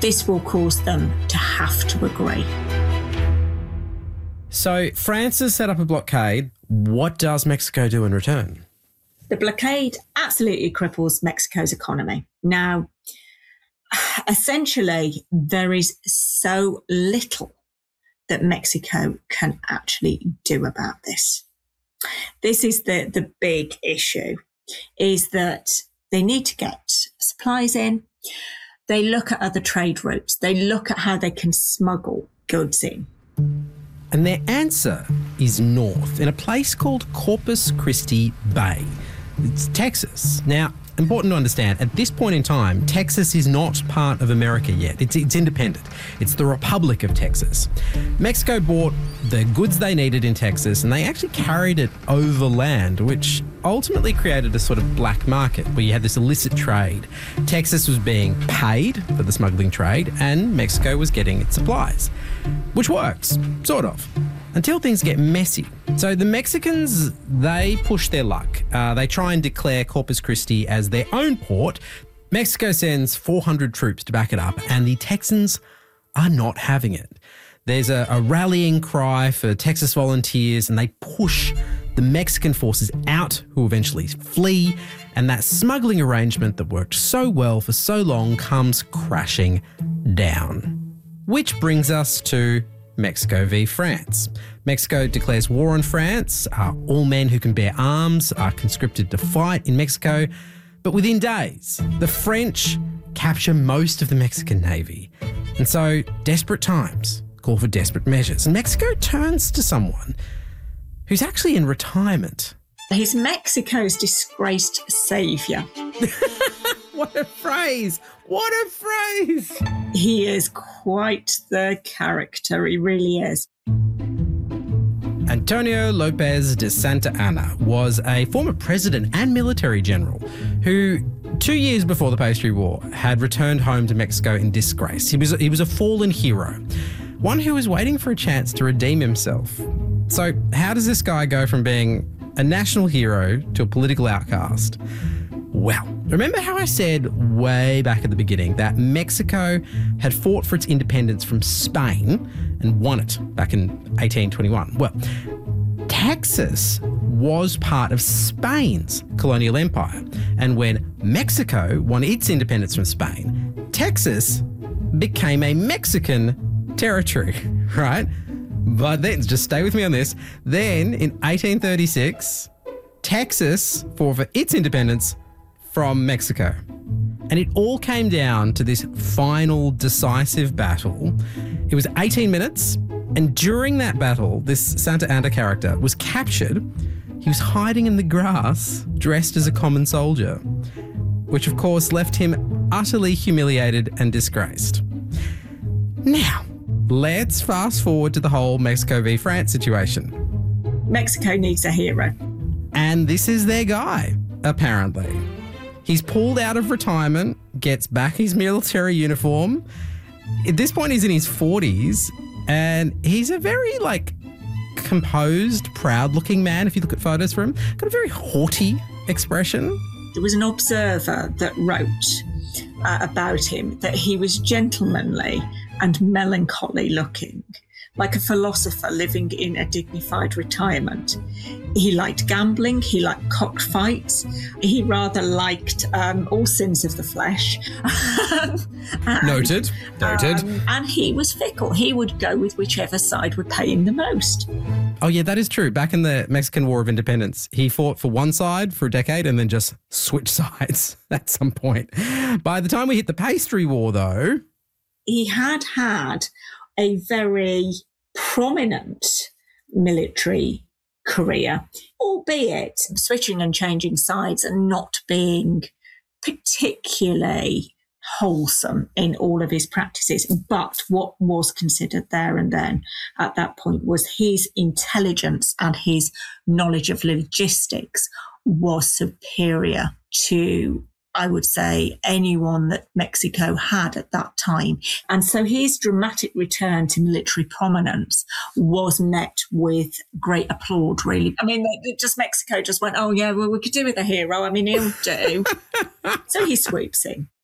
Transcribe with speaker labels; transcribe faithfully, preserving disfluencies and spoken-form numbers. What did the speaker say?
Speaker 1: this will cause them to have to agree.
Speaker 2: So France has set up a blockade. What does Mexico do in return?
Speaker 1: The blockade absolutely cripples Mexico's economy. Now, essentially, there is so little that Mexico can actually do about this. This is the, the big issue, is that they need to get supplies in. They look at other trade routes. They look at how they can smuggle goods in.
Speaker 2: And their answer is north, in a place called Corpus Christi Bay. It's Texas. Now, important to understand, at this point in time, Texas is not part of America yet. It's, it's independent. It's the Republic of Texas. Mexico bought the goods they needed in Texas and they actually carried it overland, which ultimately created a sort of black market where you had this illicit trade. Texas was being paid for the smuggling trade and Mexico was getting its supplies, which works, sort of, until things get messy. So the Mexicans, they push their luck. Uh, they try and declare Corpus Christi as their own port. Mexico sends four hundred troops to back it up, and the Texans are not having it. There's a, a rallying cry for Texas volunteers, and they push the Mexican forces out, who eventually flee, and that smuggling arrangement that worked so well for so long comes crashing down. Which brings us to Mexico v France. Mexico declares war on France. Uh, all men who can bear arms are conscripted to fight in Mexico. But within days, the French capture most of the Mexican Navy. And so desperate times call for desperate measures. And Mexico turns to someone who's actually in retirement.
Speaker 1: He's Mexico's disgraced saviour.
Speaker 2: What a phrase! What a phrase!
Speaker 1: He is quite the character, he really is.
Speaker 2: Antonio Lopez de Santa Anna was a former president and military general who, two years before the Pastry War, had returned home to Mexico in disgrace. He was, he was a fallen hero, one who was waiting for a chance to redeem himself. So how does this guy go from being a national hero to a political outcast? Well, remember how I said way back at the beginning that Mexico had fought for its independence from Spain and won it back in eighteen twenty-one? Well, Texas was part of Spain's colonial empire. And when Mexico won its independence from Spain, Texas became a Mexican territory, right? But then, just stay with me on this, then in eighteen thirty-six, Texas fought for its independence from Mexico. And it all came down to this final decisive battle. It was eighteen minutes, and during that battle, this Santa Anna character was captured. He was hiding in the grass, dressed as a common soldier, which of course left him utterly humiliated and disgraced. Now, let's fast forward to the whole Mexico v France situation.
Speaker 1: Mexico needs a hero.
Speaker 2: And this is their guy, apparently. He's pulled out of retirement, gets back his military uniform. At this point, he's in his forties, and he's a very, like, composed, proud-looking man, if you look at photos for him. Got a very haughty expression.
Speaker 1: There was an observer that wrote uh, about him that he was gentlemanly and melancholy looking, like a philosopher living in a dignified retirement. He liked gambling, he liked cockfights, he rather liked um, all sins of the flesh. and,
Speaker 2: Noted, noted.
Speaker 1: Um, and he was fickle. He would go with whichever side would pay him the most.
Speaker 2: Oh yeah, that is true. Back in the Mexican War of Independence, he fought for one side for a decade and then just switched sides at some point. By the time we hit the Pastry War, though...
Speaker 1: He had had a very prominent military career, albeit switching and changing sides and not being particularly wholesome in all of his practices. But what was considered there and then at that point was his intelligence and his knowledge of logistics was superior to, I would say, anyone that Mexico had at that time. And so his dramatic return to military prominence was met with great applaud, really. I mean, just Mexico just went, oh, yeah, well, we could do with a hero. I mean, he'll do. So he swoops in.